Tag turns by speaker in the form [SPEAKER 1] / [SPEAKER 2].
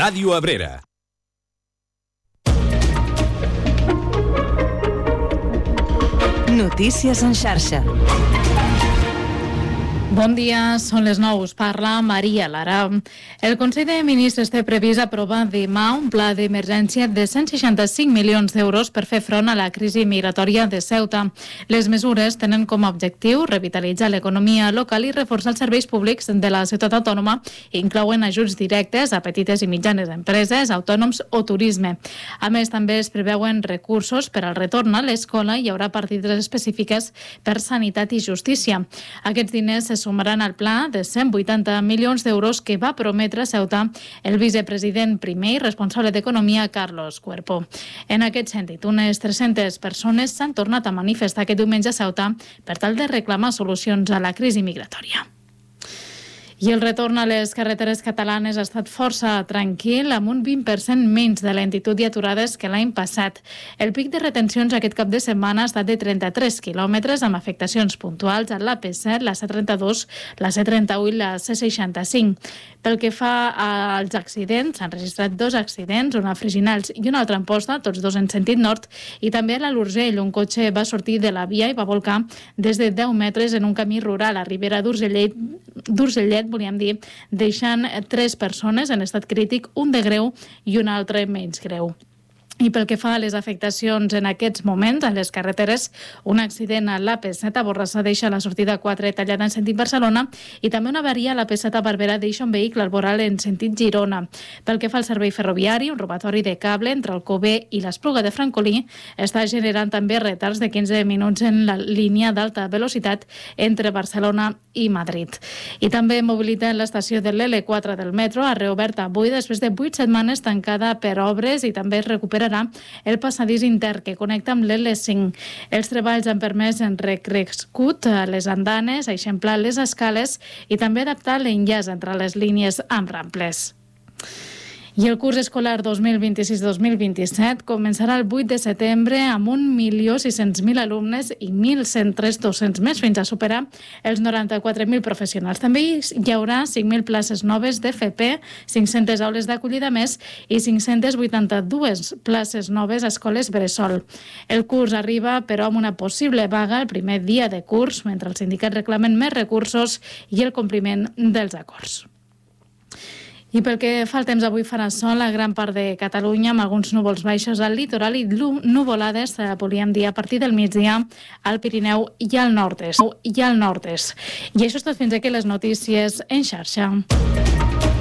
[SPEAKER 1] Ràdio Abrera.
[SPEAKER 2] Notícies en xarxa.
[SPEAKER 3] Bon dia, són les 9, us parla Maria Lara. El Consell de Ministres té previst aprovar demà un pla d'emergència de 165 milions d'euros per fer front a la crisi migratòria de Ceuta. Les mesures tenen com a objectiu revitalitzar l'economia local i reforçar els serveis públics de la ciutat autònoma i inclouen ajuts directes a petites i mitjanes empreses, autònoms o turisme. A més, també es preveuen recursos per al retorn a l'escola i hi haurà partides específiques per sanitat i justícia. Aquests diners se sumaran al pla de 180 milions d'euros que va prometre a Ceuta el vicepresident primer i responsable d'Economia, Carlos Cuerpo. En aquest sentit, unes 300 persones s'han tornat a manifestar aquest diumenge a Ceuta per tal de reclamar solucions a la crisi migratòria. I el retorn a les carreteres catalanes ha estat força tranquil, amb un 20% menys de lentitud i aturades que l'any passat. El pic de retencions aquest cap de setmana ha estat de 33 quilòmetres, amb afectacions puntuals a l'AP7, la C32, la C31 i la C65. Pel que fa als accidents, s'han registrat 2 accidents, un a Freginals i un altre a Amposta, tots 2 en sentit nord, i també a l'Urgell, un cotxe va sortir de la via i va volcar des de 10 metres en un camí rural a Ribera d'Urgellet, volíem dir, deixant 3 persones en estat crític, un de greu i un altre menys greu. I pel que fa a les afectacions en aquests moments a les carreteres, un accident a l'AP7 a Borrassà deixa la sortida 4 tallada en sentit Barcelona i també una avaria a l'AP7 a Barberà deixa un vehicle arboral en sentit Girona. Pel que fa al servei ferroviari, un robatori de cable entre Alcover i l'Espluga de Francolí està generant també retards de 15 minuts en la línia d'alta velocitat entre Barcelona i Madrid. I també mobilitat l'estació de l'L4 del metro ha reobert avui després de 8 setmanes tancada per obres i també es recuperarà el passadís intern que connecta amb l'L5. Els treballs han permès recrescut les andanes, eixamplar les escales i també adaptar l'enllaç entre les línies amb ramples. I el curs escolar 2026-2027 començarà el 8 de setembre amb 1.600.000 alumnes i 1.103 docents més fins a superar els 94.000 professionals. També hi haurà 5.000 places noves d'FP, 500 aules d'acollida més i 582 places noves a escoles bressol. El curs arriba, però, amb una possible vaga el primer dia de curs, mentre els sindicats reclamen més recursos i el compliment dels acords. I pel que fa al temps, avui farà sol a gran part de Catalunya, amb alguns núvols baixos al litoral i nuvolades, podríem dir, a partir del migdia al Pirineu i al nord-est. I això és tot fins aquí les notícies en xarxa.